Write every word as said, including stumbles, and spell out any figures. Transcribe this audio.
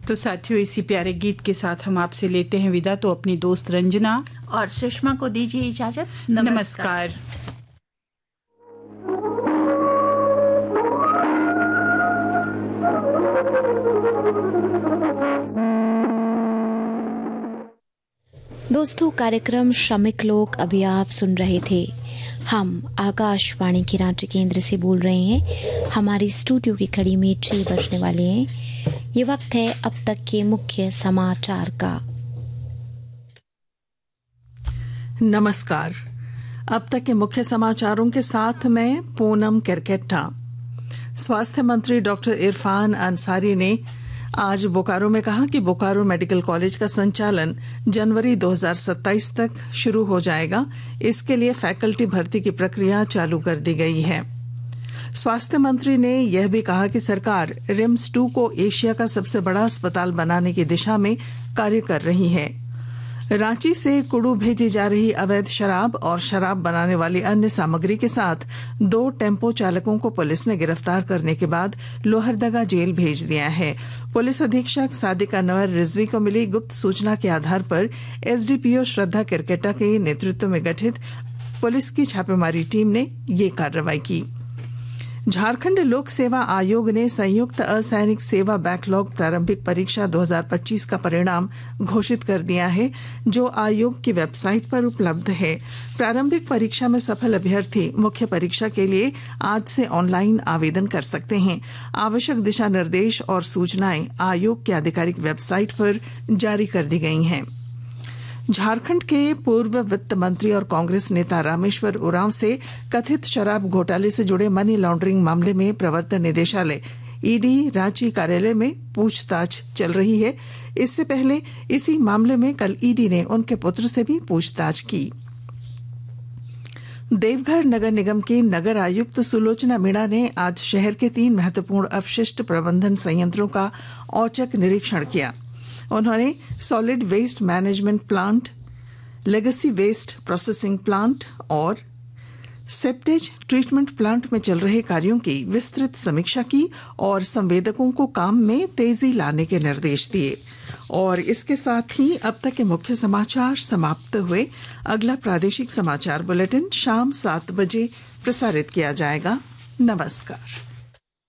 तो साथियों, इसी प्यारे गीत के साथ हम आपसे लेते हैं विदा। तो अपनी दोस्त रंजना और सुषमा को दीजिए इजाजत। नमस्कार, नमस्कार। दोस्तों, कार्यक्रम श्रमिक लोक अभी आप सुन रहे थे। हम आकाशवाणी के रांची केंद्र से बोल रहे हैं। हमारी स्टूडियो की घड़ी में छह बजने वाले हैं। ये वक्त है अब तक के मुख्य समाचार का। नमस्कार। अब तक के मुख्य समाचारों के साथ मैं पूनम केरकेट्टा। स्वास्थ्य मंत्री डॉक्टर इरफान अंसारी ने आज बोकारो में कहा कि बोकारो मेडिकल कॉलेज का संचालन जनवरी दो हज़ार सत्ताईस तक शुरू हो जाएगा। इसके लिए फैकल्टी भर्ती की प्रक्रिया चालू कर दी गई है। स्वास्थ्य मंत्री ने यह भी कहा कि सरकार रिम्स टू को एशिया का सबसे बड़ा अस्पताल बनाने की दिशा में कार्य कर रही है। रांची से कुडू भेजी जा रही अवैध शराब और शराब बनाने वाली अन्य सामग्री के साथ दो टेम्पो चालकों को पुलिस ने गिरफ्तार करने के बाद लोहरदगा जेल भेज दिया है। पुलिस अधीक्षक सादिक अनवर रिजवी को मिली गुप्त सूचना के आधार पर एसडीपीओ श्रद्धा केरकेट्टा के नेतृत्व में गठित पुलिस की छापेमारी टीम ने ये कार्रवाई की। झारखंड लोक सेवा आयोग ने संयुक्त असैनिक सेवा बैकलॉग प्रारंभिक परीक्षा दो हज़ार पच्चीस का परिणाम घोषित कर दिया है, जो आयोग की वेबसाइट पर उपलब्ध है। प्रारंभिक परीक्षा में सफल अभ्यर्थी मुख्य परीक्षा के लिए आज से ऑनलाइन आवेदन कर सकते हैं। आवश्यक दिशा निर्देश और सूचनाएं आयोग की आधिकारिक वेबसाइट पर जारी कर दी गई हैं। झारखंड के पूर्व वित्त मंत्री और कांग्रेस नेता रामेश्वर उरांव से कथित शराब घोटाले से जुड़े मनी लॉन्ड्रिंग मामले में प्रवर्तन निदेशालय ईडी रांची कार्यालय में पूछताछ चल रही है। इससे पहले इसी मामले में कल ईडी ने उनके पुत्र से भी पूछताछ की। देवघर नगर निगम की नगर आयुक्त सुलोचना मीणा ने आज शहर के तीन महत्वपूर्ण अपशिष्ट प्रबंधन संयंत्रों का औचक निरीक्षण किया। उन्होंने solid waste management plant, legacy waste processing plant और सेप्टेज ट्रीटमेंट प्लांट में चल रहे कार्यों की विस्तृत समीक्षा की और संवेदकों को काम में तेजी लाने के निर्देश दिए। और इसके साथ ही अब तक के मुख्य समाचार समाप्त हुए। अगला प्रादेशिक समाचार बुलेटिन शाम सात बजे प्रसारित किया जाएगा। नमस्कार।